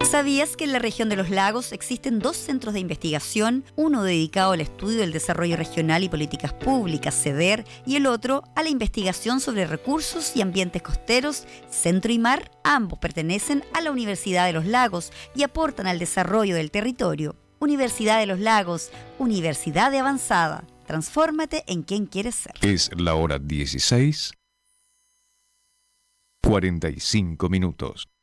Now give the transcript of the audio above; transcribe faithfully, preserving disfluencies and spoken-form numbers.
¿Sabías que en la región de los lagos existen dos centros de investigación, uno dedicado al estudio del desarrollo regional y políticas públicas, CEDER, y el otro a la investigación sobre recursos y ambientes costeros, Centro y Mar? Ambos pertenecen a la Universidad de los Lagos y aportan al desarrollo del territorio. Universidad de los Lagos, universidad de avanzada. Transfórmate en quien quieres ser. Es la hora dieciséis, cuarenta y cinco minutos.